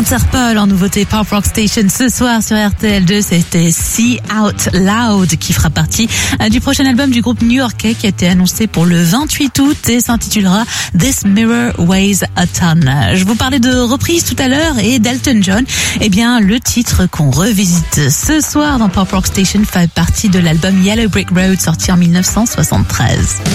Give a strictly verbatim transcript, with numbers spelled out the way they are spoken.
Interpol en nouveauté Pop Rock Station ce soir sur R T L deux. C'était See Out Loud qui fera partie du prochain album du groupe new-yorkais qui a été annoncé pour le vingt-huit août et s'intitulera This Mirror Weighs a Ton. Je vous parlais de reprise tout à l'heure et d'Elton John. Eh bien, le titre qu'on revisite ce soir dans Pop Rock Station fait partie de l'album Yellow Brick Road sorti en mille neuf cent soixante-treize.